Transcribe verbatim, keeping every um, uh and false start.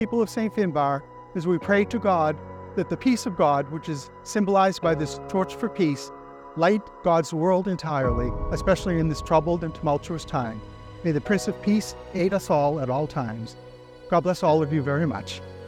People of Saint Finbar, as we pray to God that the peace of God, which is symbolized by this torch for peace, light God's world entirely, especially in this troubled and tumultuous time. May the Prince of Peace aid us all at all times. God bless all of you very much.